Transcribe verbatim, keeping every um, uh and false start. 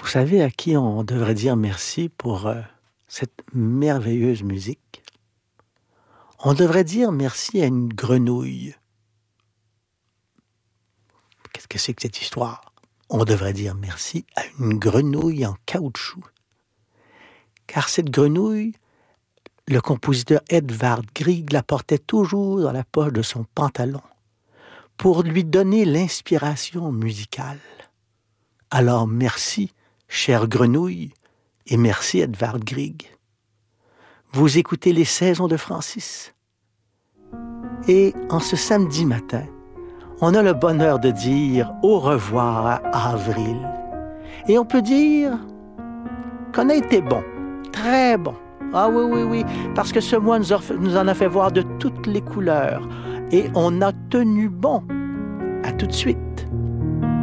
savez à qui on devrait dire merci pour euh, cette merveilleuse musique? On devrait dire merci à une grenouille. Qu'est-ce que c'est que cette histoire? On devrait dire merci à une grenouille en caoutchouc. Car cette grenouille, le compositeur Edvard Grieg la portait toujours dans la poche de son pantalon pour lui donner l'inspiration musicale. Alors merci, chère grenouille, et merci Edvard Grieg. Vous écoutez Les Saisons de Francis. Et en ce samedi matin, on a le bonheur de dire au revoir à avril. Et on peut dire qu'on a été bon, très bon. Ah oui, oui, oui, parce que ce mois nous, a, nous en a fait voir de toutes les couleurs. Et on a tenu bon. À tout de suite.